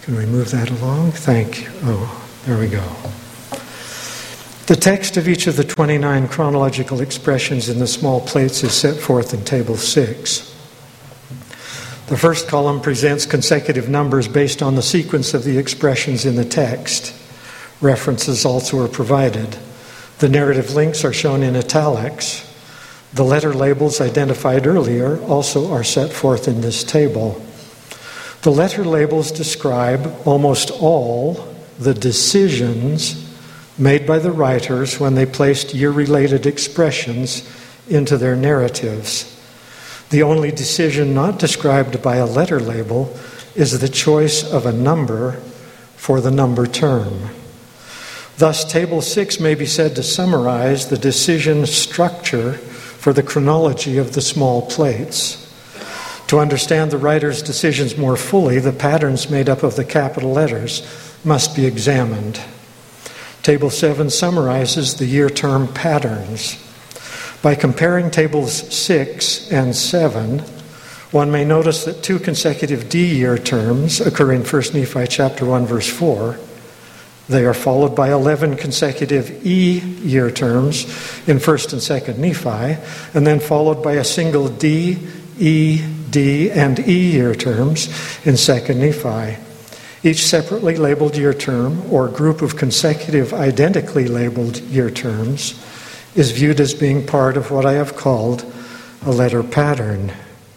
Can we move that along? Thank you. Oh, there we go. The text of each of the 29 chronological expressions in the small plates is set forth in Table 6. The first column presents consecutive numbers based on the sequence of the expressions in the text. References also are provided. The narrative links are shown in italics. The letter labels identified earlier also are set forth in this table. The letter labels describe almost all the decisions made by the writers when they placed year-related expressions into their narratives. The only decision not described by a letter label is the choice of a number for the number term. Thus, Table 6 may be said to summarize the decision structure for the chronology of the small plates. To understand the writer's decisions more fully, the patterns made up of the capital letters must be examined. Table 7 summarizes the year term patterns. By comparing tables 6 and 7, one may notice that 2 consecutive D year terms occur in 1 Nephi chapter 1, verse 4. They are followed by 11 consecutive E year terms in 1st and 2nd Nephi, and then followed by a single D, E, D, and E year terms in 2nd Nephi. Each separately labeled year term, or group of consecutive identically labeled year terms, is viewed as being part of what I have called a letter pattern.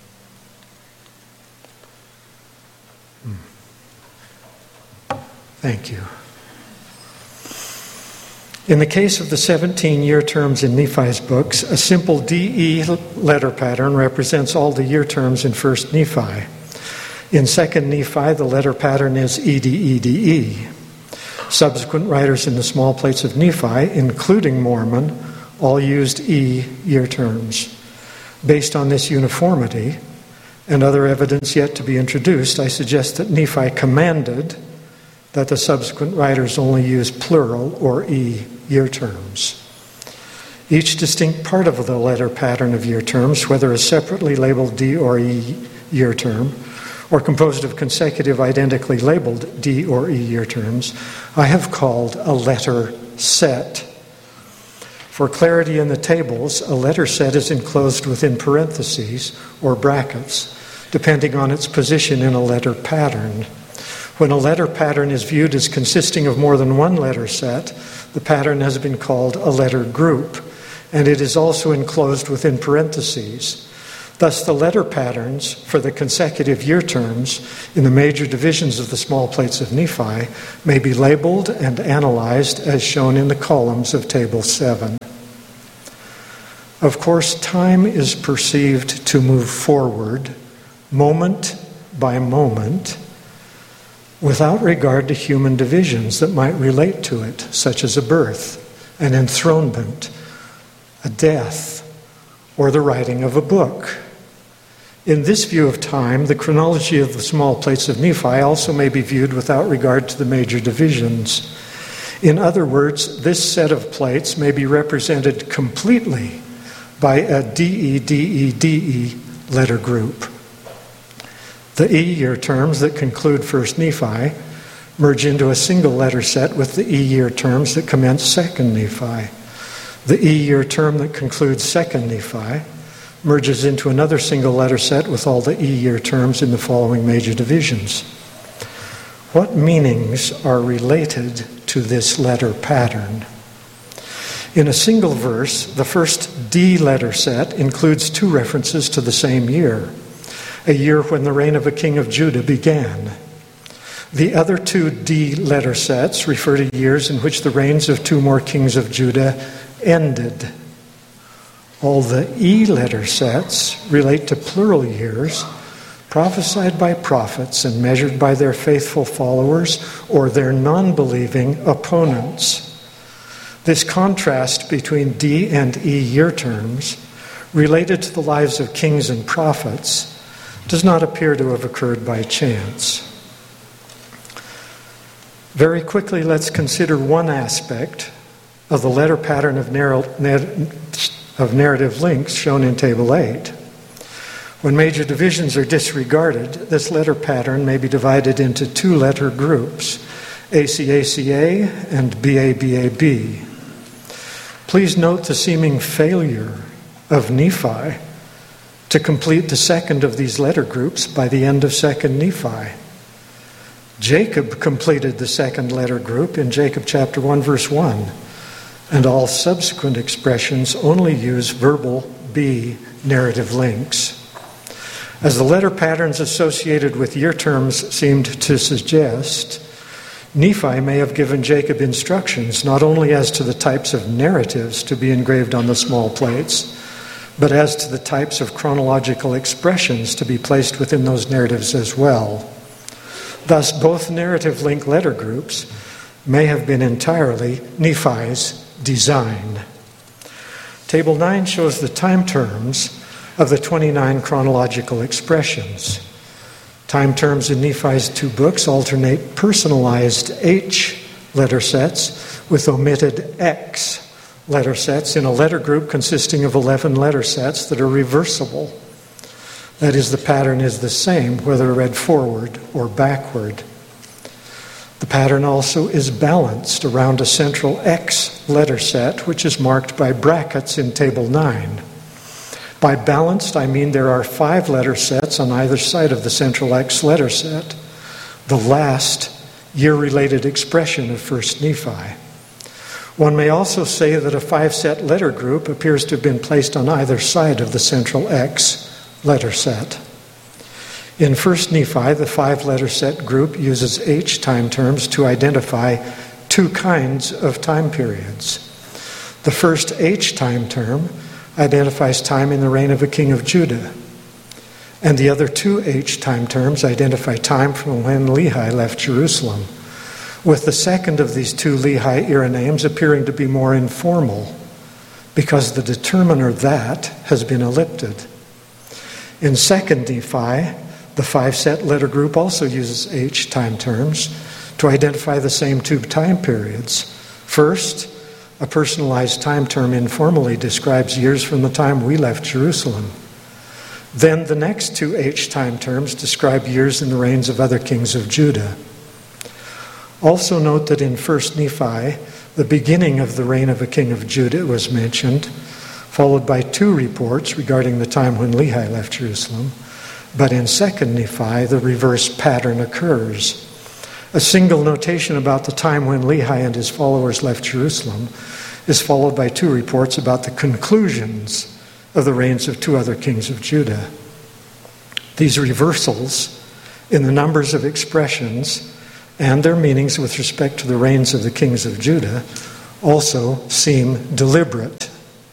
Thank you. In the case of the 17 year terms in Nephi's books, a simple DE letter pattern represents all the year terms in 1st Nephi. In 2nd Nephi, the letter pattern is EDEDE. Subsequent writers in the small plates of Nephi, including Mormon, all used E year terms. Based on this uniformity and other evidence yet to be introduced, I suggest that Nephi commanded that the subsequent writers only use plural or E year terms. Each distinct part of the letter pattern of year terms, whether a separately labeled D or E year term, or composed of consecutive identically labeled D or E year terms, I have called a letter set. For clarity in the tables, a letter set is enclosed within parentheses or brackets, depending on its position in a letter pattern. When a letter pattern is viewed as consisting of more than one letter set, the pattern has been called a letter group, and it is also enclosed within parentheses. Thus, the letter patterns for the consecutive year terms in the major divisions of the small plates of Nephi may be labeled and analyzed as shown in the columns of Table 7. Of course, time is perceived to move forward, moment by moment, without regard to human divisions that might relate to it, such as a birth, an enthronement, a death, or the writing of a book. In this view of time, the chronology of the small plates of Nephi also may be viewed without regard to the major divisions. In other words, this set of plates may be represented completely by a DE letter group. The E year terms that conclude 1st Nephi merge into a single letter set with the E year terms that commence 2nd Nephi. The E year term that concludes 2nd Nephi merges into another single letter set with all the E year terms in the following major divisions. What meanings are related to this letter pattern? In a single verse, the first D letter set includes 2 references to the same year, a year when the reign of a king of Judah began. The other 2 D letter sets refer to years in which the reigns of 2 more kings of Judah ended. All the E letter sets relate to plural years prophesied by prophets and measured by their faithful followers or their non-believing opponents. This contrast between D and E year terms related to the lives of kings and prophets does not appear to have occurred by chance. Very quickly, let's consider one aspect of the letter pattern of narrative links shown in Table 8. When major divisions are disregarded, this letter pattern may be divided into two letter groups, ACACA and BABAB. Please note the seeming failure of Nephi to complete the second of these letter groups by the end of 2nd Nephi. Jacob completed the second letter group in Jacob chapter 1, verse 1, and all subsequent expressions only use verbal B narrative links. As the letter patterns associated with year terms seemed to suggest, Nephi may have given Jacob instructions not only as to the types of narratives to be engraved on the small plates, but as to the types of chronological expressions to be placed within those narratives as well. Thus, both narrative link letter groups may have been entirely Nephi's design. Table 9 shows the time terms of the 29 chronological expressions. Time terms in Nephi's two books alternate personalized H letter sets with omitted X letter sets in a letter group consisting of 11 letter sets that are reversible. That is, the pattern is the same whether read forward or backward. The pattern also is balanced around a central X letter set, which is marked by brackets in Table 9. By balanced, I mean there are 5 letter sets on either side of the central X letter set, the last year-related expression of 1st Nephi. One may also say that a 5-set letter group appears to have been placed on either side of the central X letter set. In 1st Nephi, the 5-letter set group uses H time terms to identify 2 kinds of time periods. The first H time term identifies time in the reign of a king of Judah, and the other 2 H time terms identify time from when Lehi left Jerusalem, with the second of these 2 Lehi era names appearing to be more informal, because the determiner that has been ellipted. In 2nd Nephi, the 5-set letter group also uses H time terms to identify the same 2 time periods. First, a personalized time term informally describes years from the time we left Jerusalem. Then the next 2 H time terms describe years in the reigns of other kings of Judah. Also note that in 1st Nephi, the beginning of the reign of a king of Judah was mentioned, followed by 2 reports regarding the time when Lehi left Jerusalem. But in 2nd Nephi, the reverse pattern occurs. A single notation about the time when Lehi and his followers left Jerusalem is followed by 2 reports about the conclusions of the reigns of 2 other kings of Judah. These reversals in the numbers of expressions and their meanings with respect to the reigns of the kings of Judah also seem deliberate.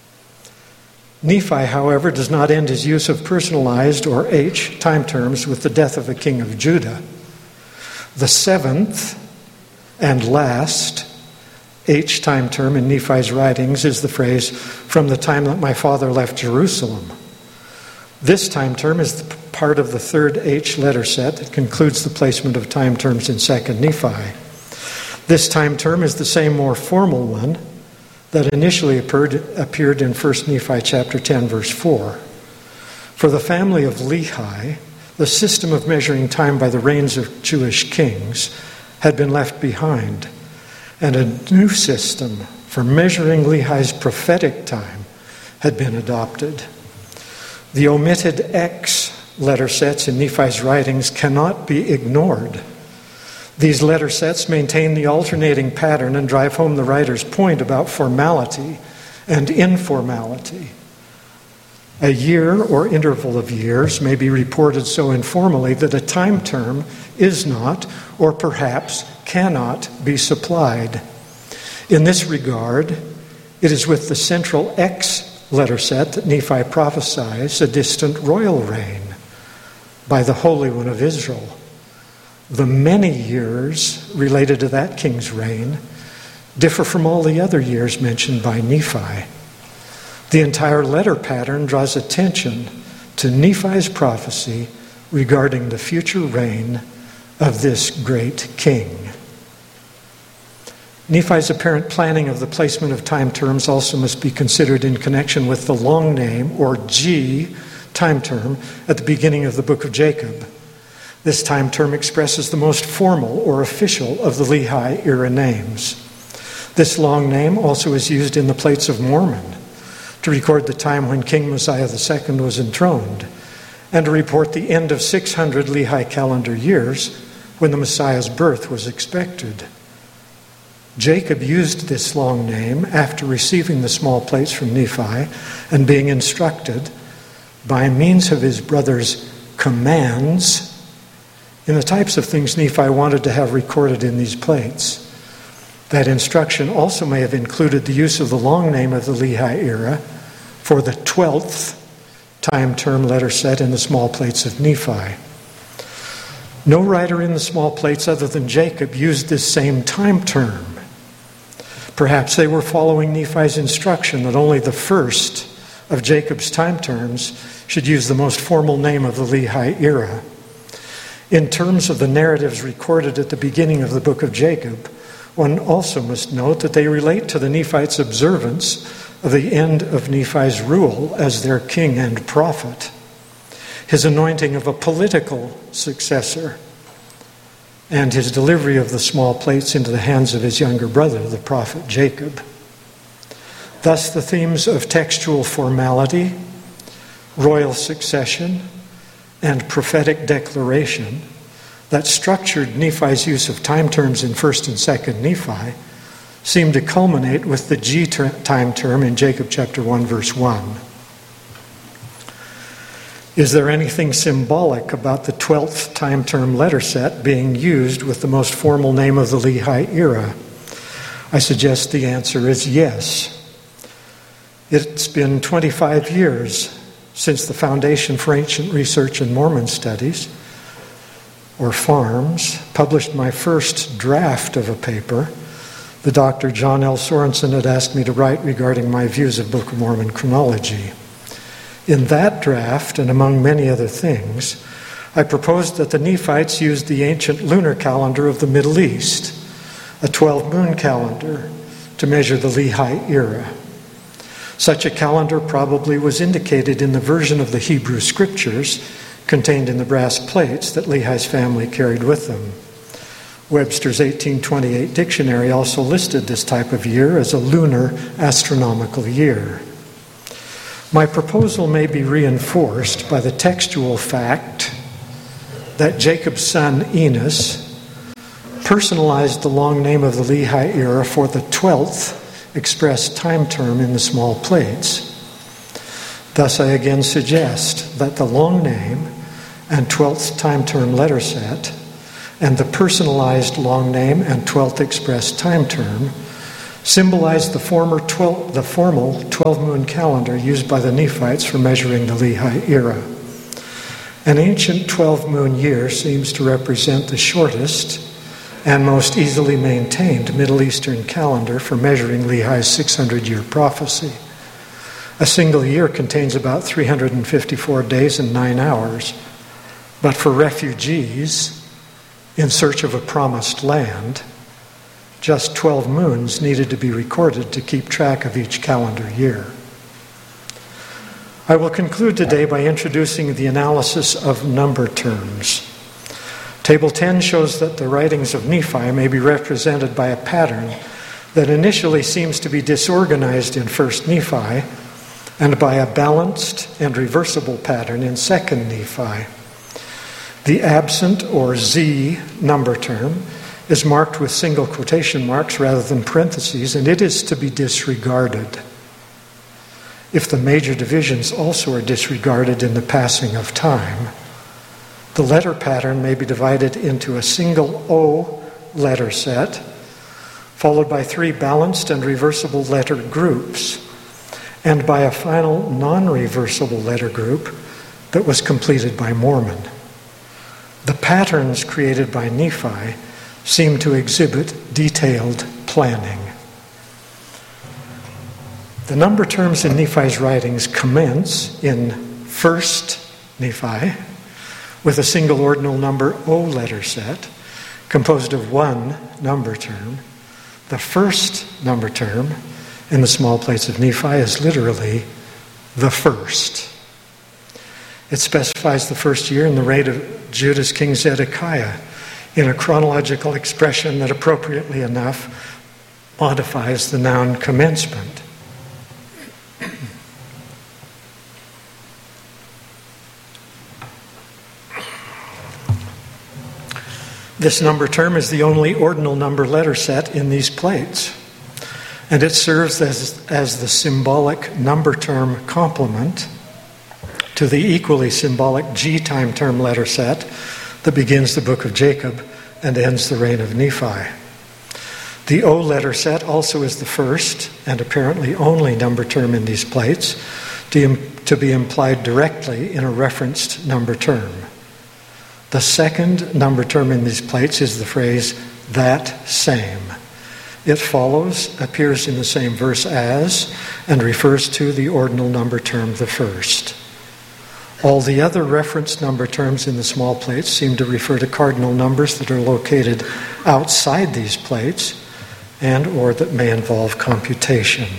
Nephi, however, does not end his use of personalized or H time terms with the death of a king of Judah. The 7th and last H time term in Nephi's writings is the phrase, "from the time that my father left Jerusalem." This time term is part of the 3rd H letter set that concludes the placement of time terms in 2nd Nephi. This time term is the same more formal one that initially appeared in 1 Nephi chapter 10, verse 4. For the family of Lehi, the system of measuring time by the reigns of Jewish kings had been left behind, and a new system for measuring Lehi's prophetic time had been adopted. The omitted X letter sets in Nephi's writings cannot be ignored. These letter sets maintain the alternating pattern and drive home the writer's point about formality and informality. A year or interval of years may be reported so informally that a time term is not, or perhaps cannot, be supplied. In this regard, it is with the central X letter set that Nephi prophesies a distant royal reign by the Holy One of Israel. The many years related to that king's reign differ from all the other years mentioned by Nephi. The entire letter pattern draws attention to Nephi's prophecy regarding the future reign of this great king. Nephi's apparent planning of the placement of time terms also must be considered in connection with the long name, or G, time term at the beginning of the book of Jacob. This time term expresses the most formal or official of the Lehi era names. This long name also is used in the plates of Mormon to record the time when King Mosiah II was enthroned and to report the end of 600 Lehi calendar years when the Messiah's birth was expected. Jacob used this long name after receiving the small plates from Nephi and being instructed by means of his brother's commands in the types of things Nephi wanted to have recorded in these plates. That instruction also may have included the use of the long name of the Lehi era for the 12th time term letter set in the small plates of Nephi. No writer in the small plates other than Jacob used this same time term. Perhaps they were following Nephi's instruction that only the first of Jacob's time terms should use the most formal name of the Lehi era. In terms of the narratives recorded at the beginning of the book of Jacob, one also must note that they relate to the Nephites' observance of the end of Nephi's rule as their king and prophet, his anointing of a political successor, and his delivery of the small plates into the hands of his younger brother, the prophet Jacob. Thus, the themes of textual formality, royal succession, and prophetic declaration that structured Nephi's use of time terms in 1st and 2nd Nephi seem to culminate with the G time term in Jacob chapter 1, verse 1. Is there anything symbolic about the 12th time term letter set being used with the most formal name of the Lehi era? I suggest the answer is yes. It's been 25 years since the Foundation for Ancient Research and Mormon Studies, or FARMS, published my first draft of a paper the Dr. John L. Sorensen had asked me to write regarding my views of Book of Mormon chronology. In that draft, and among many other things, I proposed that the Nephites used the ancient lunar calendar of the Middle East, a 12-moon calendar, to measure the Lehi era. Such a calendar probably was indicated in the version of the Hebrew Scriptures contained in the brass plates that Lehi's family carried with them. Webster's 1828 dictionary also listed this type of year as a lunar astronomical year. My proposal may be reinforced by the textual fact that Jacob's son Enos personalized the long name of the Lehi era for the 12th expressed time term in the small plates. Thus, I again suggest that the long name and 12th time term letter set and the personalized long name and 12th expressed time term symbolize the formal 12-moon calendar used by the Nephites for measuring the Lehi era. An ancient 12-moon year seems to represent the shortest and most easily maintained Middle Eastern calendar for measuring Lehi's 600-year prophecy. A single year contains about 354 days and 9 hours, but for refugees in search of a promised land, just 12 moons needed to be recorded to keep track of each calendar year. I will conclude today by introducing the analysis of number terms. Table 10 shows that the writings of Nephi may be represented by a pattern that initially seems to be disorganized in 1st Nephi and by a balanced and reversible pattern in 2nd Nephi. The absent or Z number term is marked with single quotation marks rather than parentheses, and it is to be disregarded. If the major divisions also are disregarded in the passing of time, the letter pattern may be divided into a single O letter set, followed by 3 balanced and reversible letter groups, and by a final non-reversible letter group that was completed by Mormon. The patterns created by Nephi seem to exhibit detailed planning. The number terms in Nephi's writings commence in 1st Nephi with a single ordinal number O letter set composed of 1 number term. The first number term in the small plates of Nephi is literally the first. It specifies the first year in the reign of Judah's king Zedekiah in a chronological expression that appropriately enough modifies the noun commencement. This number term is the only ordinal number letter set in these plates, and it serves as the symbolic number term complement to the equally symbolic G time term letter set that begins the book of Jacob and ends the reign of Nephi. The O letter set also is the first and apparently only number term in these plates to be implied directly in a referenced number term. The second number term in these plates is the phrase, that same. It follows, appears in the same verse as, and refers to the ordinal number term, the first. All the other referenced number terms in the small plates seem to refer to cardinal numbers that are located outside these plates and or that may involve computation.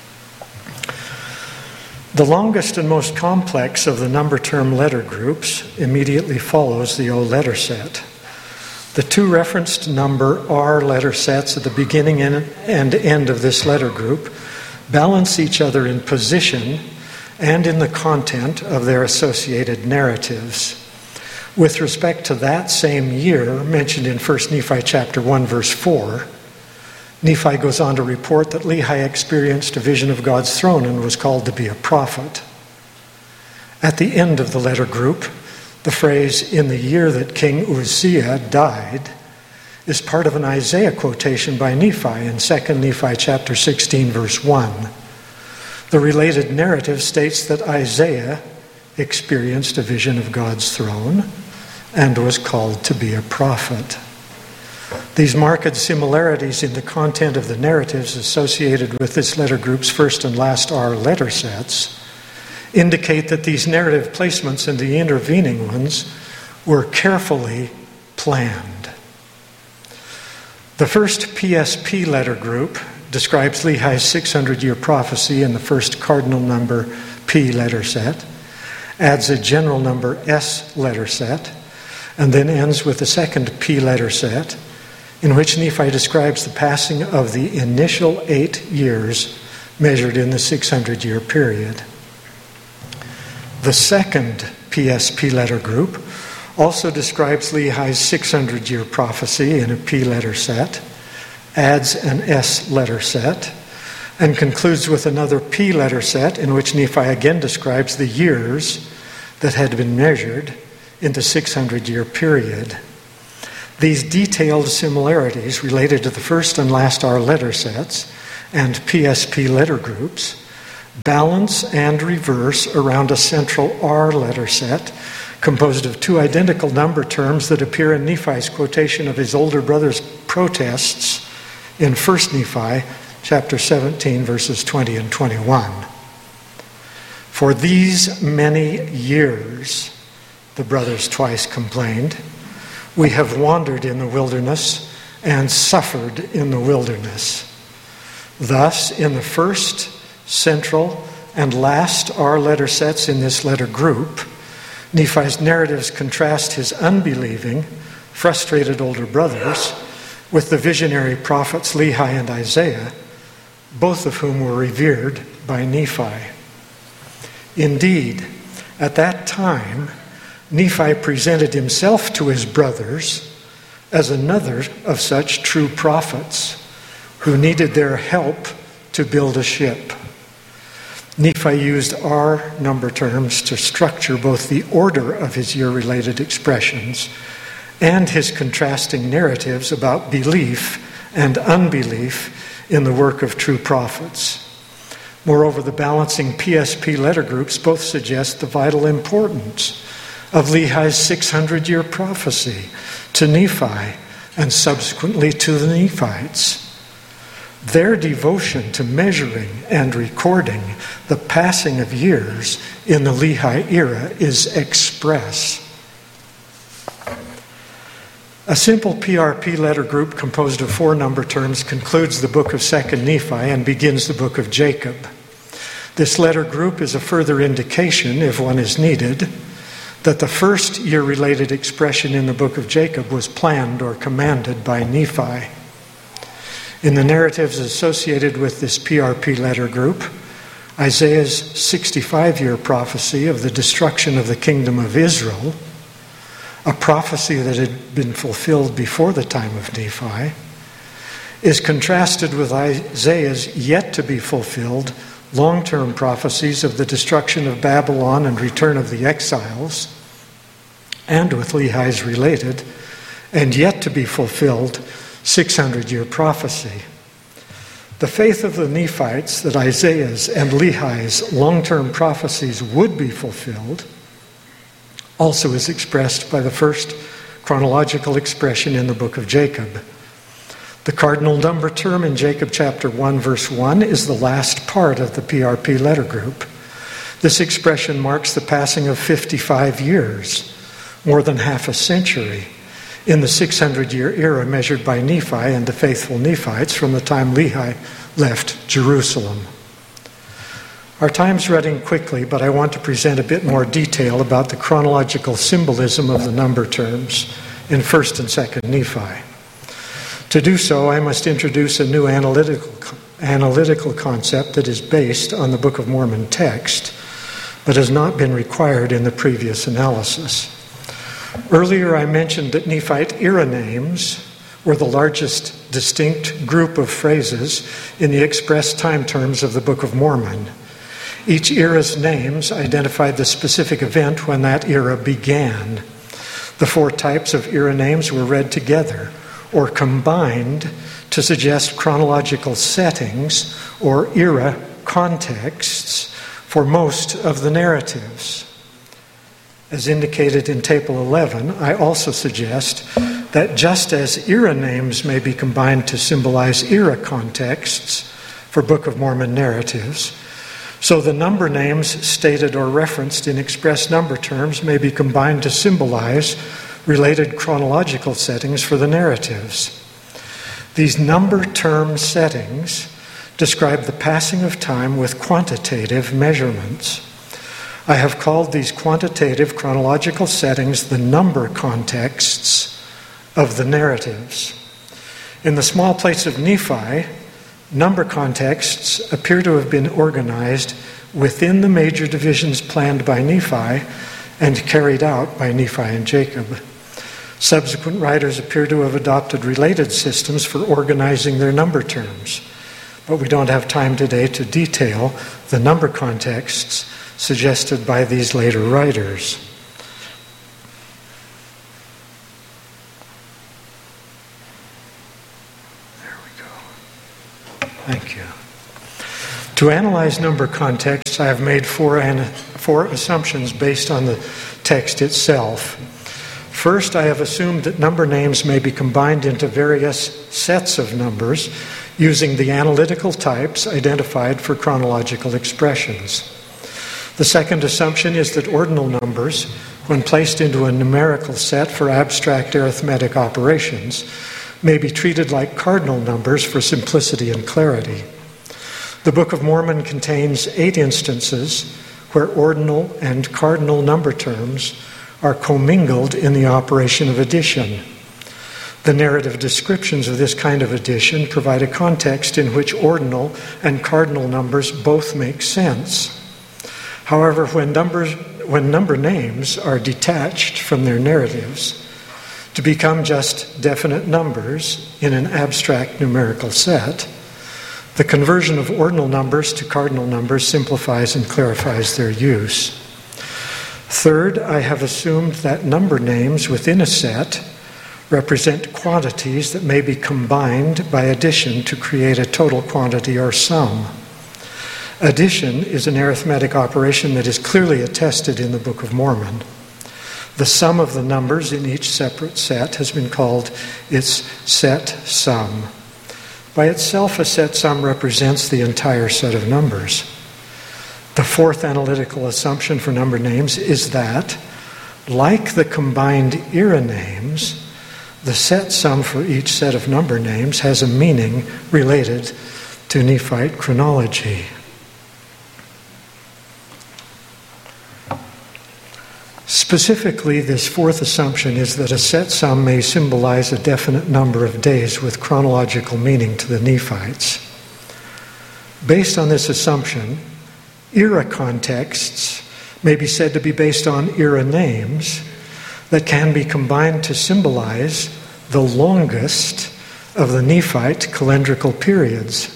The longest and most complex of the number term letter groups immediately follows the O letter set. The two referenced number R letter sets at the beginning and end of this letter group balance each other in position and in the content of their associated narratives. With respect to that same year mentioned in 1 Nephi chapter 1 verse 4, Nephi goes on to report that Lehi experienced a vision of God's throne and was called to be a prophet. At the end of the letter group, the phrase, in the year that King Uzziah died, is part of an Isaiah quotation by Nephi in 2 Nephi chapter 16 verse 1. The related narrative states that Isaiah experienced a vision of God's throne and was called to be a prophet. These marked similarities in the content of the narratives associated with this letter group's first and last R letter sets indicate that these narrative placements and the intervening ones were carefully planned. The first PSP letter group describes Lehi's 600-year prophecy in the first cardinal number P letter set, adds a general number S letter set, and then ends with the second P letter set, in which Nephi describes the passing of the initial 8 years measured in the 600-year period. The second PSP letter group also describes Lehi's 600-year prophecy in a P letter set, adds an S letter set, and concludes with another P letter set in which Nephi again describes the years that had been measured in the 600-year period. These detailed similarities related to the first and last R letter sets and PSP letter groups balance and reverse around a central R letter set composed of two identical number terms that appear in Nephi's quotation of his older brother's protests in 1 Nephi chapter 17 verses 20 and 21. For these many years, the brothers twice complained, we have wandered in the wilderness and suffered in the wilderness. Thus, in the first, central, and last R letter sets in this letter group, Nephi's narratives contrast his unbelieving, frustrated older brothers with the visionary prophets Lehi and Isaiah, both of whom were revered by Nephi. Indeed, at that time, Nephi presented himself to his brothers as another of such true prophets who needed their help to build a ship. Nephi used R number terms to structure both the order of his year-related expressions and his contrasting narratives about belief and unbelief in the work of true prophets. Moreover, the balancing PSP letter groups both suggest the vital importance of Lehi's 600-year prophecy to Nephi and subsequently to the Nephites. Their devotion to measuring and recording the passing of years in the Lehi era is express. A simple PRP letter group composed of 4 number terms concludes the book of 2 Nephi and begins the book of Jacob. This letter group is a further indication, if one is needed, that the first year-related expression in the book of Jacob was planned or commanded by Nephi. In the narratives associated with this PRP letter group, Isaiah's 65-year prophecy of the destruction of the kingdom of Israel, a prophecy that had been fulfilled before the time of Nephi, is contrasted with Isaiah's yet-to-be-fulfilled long-term prophecies of the destruction of Babylon and return of the exiles, and with Lehi's related and yet-to-be-fulfilled 600-year prophecy. The faith of the Nephites that Isaiah's and Lehi's long-term prophecies would be fulfilled also is expressed by the first chronological expression in the book of Jacob. The cardinal number term in Jacob chapter 1, verse 1 is the last part of the PRP letter group. This expression marks the passing of 55 years, more than half a century, in the 600-year era measured by Nephi and the faithful Nephites from the time Lehi left Jerusalem. Our time's running quickly, but I want to present a bit more detail about the chronological symbolism of the number terms in 1st and 2nd Nephi. To do so, I must introduce a new analytical concept that is based on the Book of Mormon text, but has not been required in the previous analysis. Earlier, I mentioned that Nephite era names were the largest distinct group of phrases in the express time terms of the Book of Mormon. Each era's names identified the specific event when that era began. The 4 types of era names were read together or combined to suggest chronological settings or era contexts for most of the narratives. As indicated in Table 11, I also suggest that just as era names may be combined to symbolize era contexts for Book of Mormon narratives, so the number names stated or referenced in express number terms may be combined to symbolize related chronological settings for the narratives. These number term settings describe the passing of time with quantitative measurements. I have called these quantitative chronological settings the number contexts of the narratives. In the small plates of Nephi, number contexts appear to have been organized within the major divisions planned by Nephi and carried out by Nephi and Jacob. Subsequent writers appear to have adopted related systems for organizing their number terms, but we don't have time today to detail the number contexts suggested by these later writers. There we go. Thank you. To analyze number contexts, I have made four assumptions based on the text itself. First, I have assumed that number names may be combined into various sets of numbers using the analytical types identified for chronological expressions. The second assumption is that ordinal numbers, when placed into a numerical set for abstract arithmetic operations, may be treated like cardinal numbers for simplicity and clarity. The Book of Mormon contains 8 instances where ordinal and cardinal number terms are commingled in the operation of addition. The narrative descriptions of this kind of addition provide a context in which ordinal and cardinal numbers both make sense. However, when number names are detached from their narratives to become just definite numbers in an abstract numerical set, the conversion of ordinal numbers to cardinal numbers simplifies and clarifies their use. Third, I have assumed that number names within a set represent quantities that may be combined by addition to create a total quantity or sum. Addition is an arithmetic operation that is clearly attested in the Book of Mormon. The sum of the numbers in each separate set has been called its set sum. By itself, a set sum represents the entire set of numbers. The fourth analytical assumption for number names is that, like the combined era names, the set sum for each set of number names has a meaning related to Nephite chronology. Specifically, this fourth assumption is that a set sum may symbolize a definite number of days with chronological meaning to the Nephites. Based on this assumption, era contexts may be said to be based on era names that can be combined to symbolize the longest of the Nephite calendrical periods.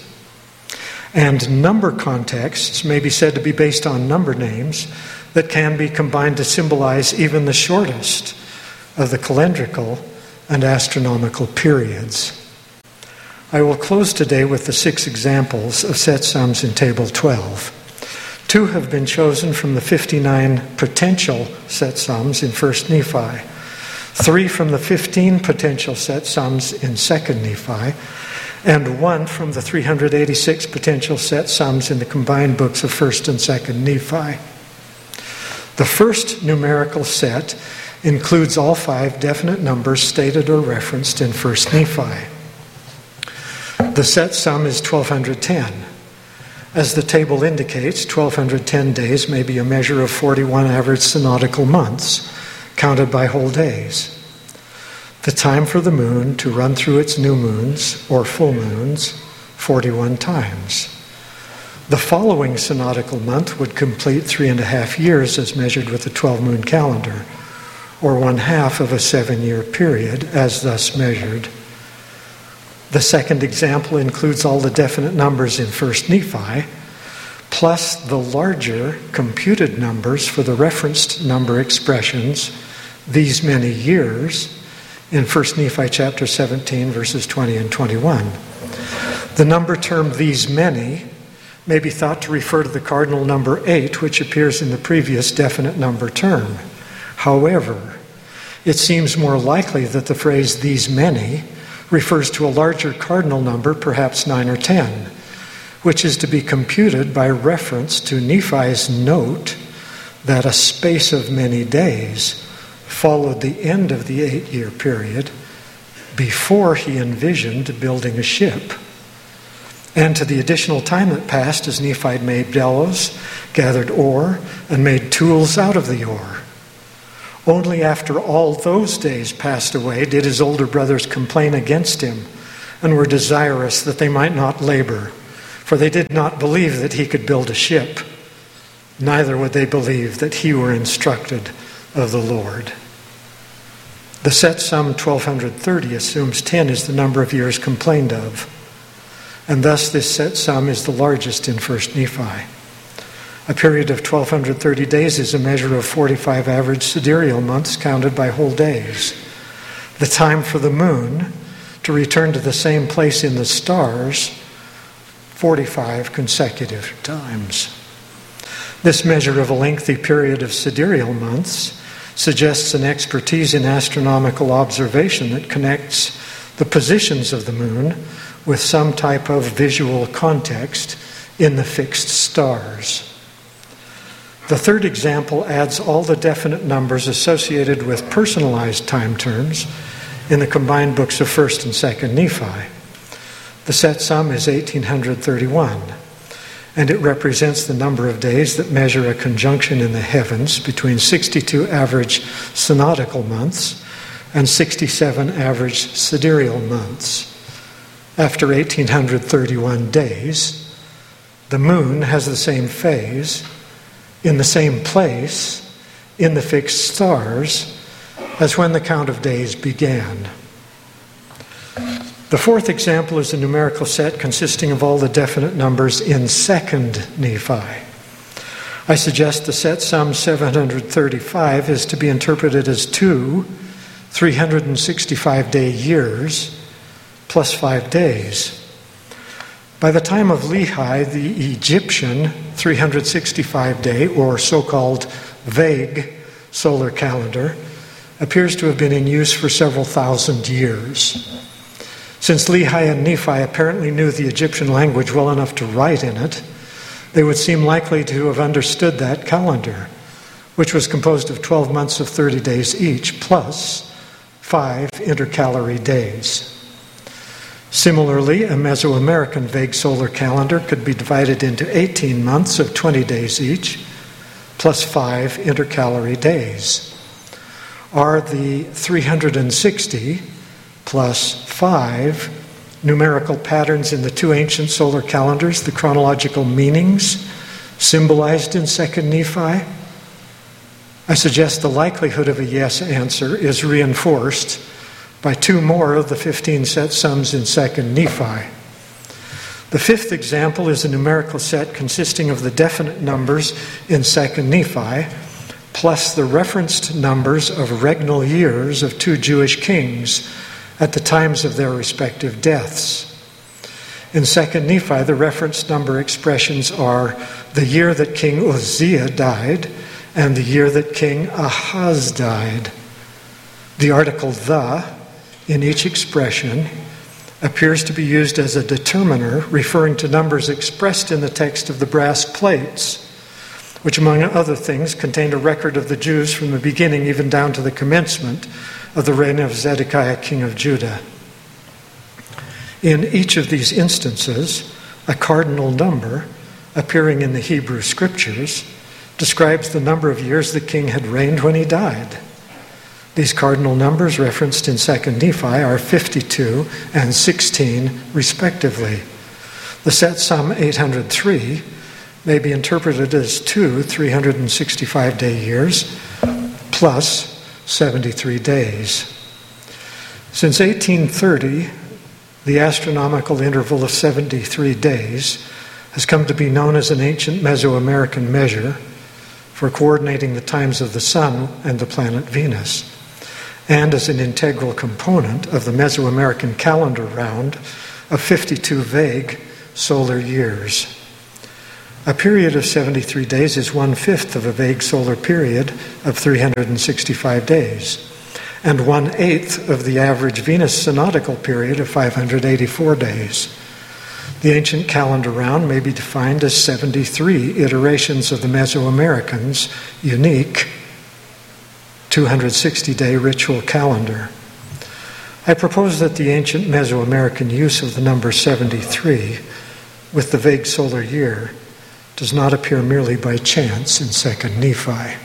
And number contexts may be said to be based on number names that can be combined to symbolize even the shortest of the calendrical and astronomical periods. I will close today with the 6 examples of set sums in Table 12. 2 have been chosen from the 59 potential set sums in 1 Nephi, 3 from the 15 potential set sums in 2 Nephi, and 1 from the 386 potential set sums in the combined books of 1 and 2 Nephi. The first numerical set includes all 5 definite numbers stated or referenced in 1 Nephi. The set sum is 1210. As the table indicates, 1210 days may be a measure of 41 average synodical months, counted by whole days. The time for the moon to run through its new moons, or full moons, 41 times. The following synodical month would complete 3.5 years as measured with the 12-moon calendar, or 1/2 of a 7-year period as thus measured. The second example includes all the definite numbers in 1 Nephi, plus the larger computed numbers for the referenced number expressions, these many years, in 1 Nephi chapter 17, verses 20 and 21. The number term "these many" may be thought to refer to the cardinal number 8, which appears in the previous definite number term. However, it seems more likely that the phrase "these many" refers to a larger cardinal number, perhaps 9 or 10, which is to be computed by reference to Nephi's note that a space of many days followed the end of the 8-year period before he envisioned building a ship, and to the additional time that passed as Nephi made bellows, gathered ore, and made tools out of the ore. Only after all those days passed away did his older brothers complain against him and were desirous that they might not labor, for they did not believe that he could build a ship, neither would they believe that he were instructed of the Lord. The set sum 1230 assumes 10 is the number of years complained of, and thus this set sum is the largest in 1 Nephi. A period of 1230 days is a measure of 45 average sidereal months counted by whole days. The time for the moon to return to the same place in the stars, 45 consecutive times. This measure of a lengthy period of sidereal months suggests an expertise in astronomical observation that connects the positions of the moon with some type of visual context in the fixed stars. The third example adds all the definite numbers associated with personalized time terms in the combined books of 1 and 2 Nephi. The set sum is 1831, and it represents the number of days that measure a conjunction in the heavens between 62 average synodical months and 67 average sidereal months. After 1831 days, the moon has the same phase, in the same place, in the fixed stars, as when the count of days began. The fourth example is a numerical set consisting of all the definite numbers in 2 Nephi. I suggest the set sum 735 is to be interpreted as 2 365-day years plus 5 days. By the time of Lehi, the Egyptian 365-day, or so-called vague solar calendar, appears to have been in use for several thousand years. Since Lehi and Nephi apparently knew the Egyptian language well enough to write in it, they would seem likely to have understood that calendar, which was composed of 12 months of 30 days each, plus 5 intercalary days. Similarly, a Mesoamerican vague solar calendar could be divided into 18 months of 20 days each, plus 5 intercalary days? Are the 360 plus 5 numerical patterns in the two ancient solar calendars the chronological meanings symbolized in 2nd Nephi? I suggest the likelihood of a yes answer is reinforced by 2 more of the 15 set sums in 2nd Nephi. The 5th example is a numerical set consisting of the definite numbers in 2nd Nephi, plus the referenced numbers of regnal years of 2 Jewish kings at the times of their respective deaths. In 2nd Nephi, the referenced number expressions are the year that King Uzziah died and the year that King Ahaz died. The article "the" in each expression appears to be used as a determiner referring to numbers expressed in the text of the brass plates, which among other things contained a record of the Jews from the beginning even down to the commencement of the reign of Zedekiah, king of Judah. In each of these instances, a cardinal number appearing in the Hebrew scriptures describes the number of years the king had reigned when he died. These cardinal numbers referenced in 2nd Nephi are 52 and 16 respectively. The set sum 803 may be interpreted as 2 365-day years plus 73 days. Since 1830, the astronomical interval of 73 days has come to be known as an ancient Mesoamerican measure for coordinating the times of the sun and the planet Venus, and as an integral component of the Mesoamerican calendar round of 52 vague solar years. A period of 73 days is 1/5 of a vague solar period of 365 days, and 1/8 of the average Venus synodical period of 584 days. The ancient calendar round may be defined as 73 iterations of the Mesoamericans' unique 260-day ritual calendar. I propose that the ancient Mesoamerican use of the number 73 with the vague solar year does not appear merely by chance in 2nd Nephi.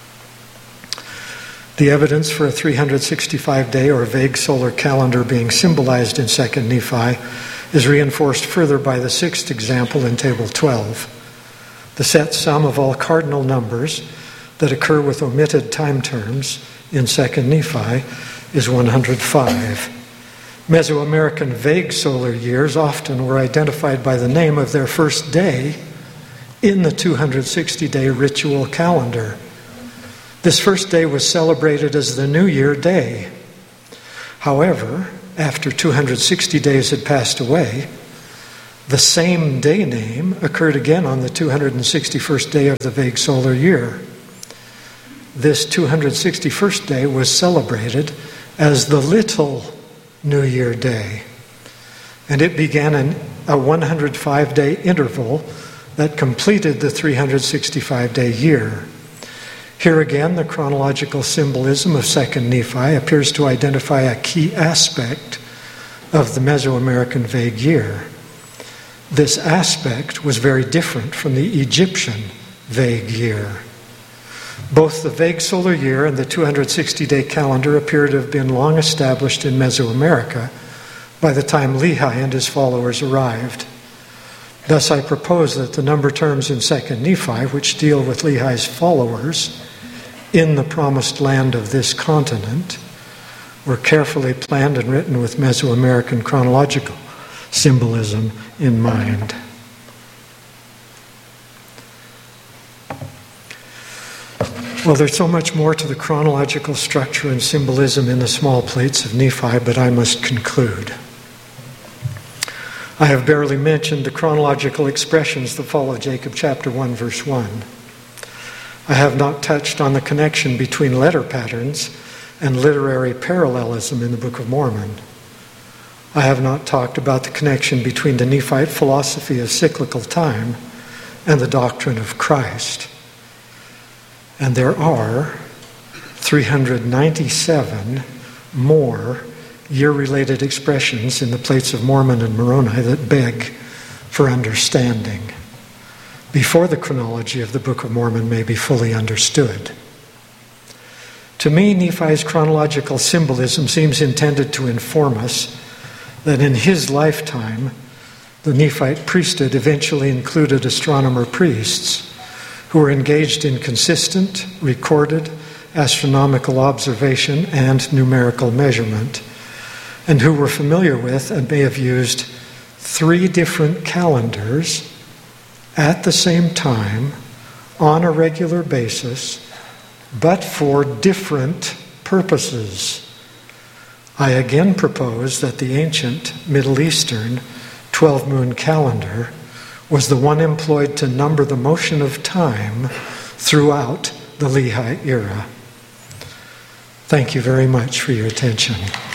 The evidence for a 365-day or vague solar calendar being symbolized in 2nd Nephi is reinforced further by the 6th example in Table 12. The set sum of all cardinal numbers that occur with omitted time terms in 2nd Nephi is 105. Mesoamerican vague solar years often were identified by the name of their first day in the 260-day ritual calendar. This first day was celebrated as the New Year Day. However, after 260 days had passed away, the same day name occurred again on the 261st day of the vague solar year. This 261st day was celebrated as the Little New Year Day, and it began a 105-day interval that completed the 365-day year. Here again, the chronological symbolism of 2nd Nephi appears to identify a key aspect of the Mesoamerican vague year. This aspect was very different from the Egyptian vague year. Both the vague solar year and the 260-day calendar appear to have been long established in Mesoamerica by the time Lehi and his followers arrived. Thus, I propose that the number terms in 2nd Nephi, which deal with Lehi's followers in the promised land of this continent, were carefully planned and written with Mesoamerican chronological symbolism in mind. Well, there's so much more to the chronological structure and symbolism in the small plates of Nephi, but I must conclude. I have barely mentioned the chronological expressions that follow Jacob chapter 1, verse 1. I have not touched on the connection between letter patterns and literary parallelism in the Book of Mormon. I have not talked about the connection between the Nephite philosophy of cyclical time and the doctrine of Christ. And there are 397 more year-related expressions in the plates of Mormon and Moroni that beg for understanding. before the chronology of the Book of Mormon may be fully understood. To me, Nephi's chronological symbolism seems intended to inform us that in his lifetime, the Nephite priesthood eventually included astronomer priests who were engaged in consistent, recorded astronomical observation and numerical measurement, and who were familiar with and may have used 3 different calendars at the same time on a regular basis, but for different purposes. I again propose that the ancient Middle Eastern 12-moon calendar was the one employed to number the motion of time throughout the Lehi era. Thank you very much for your attention.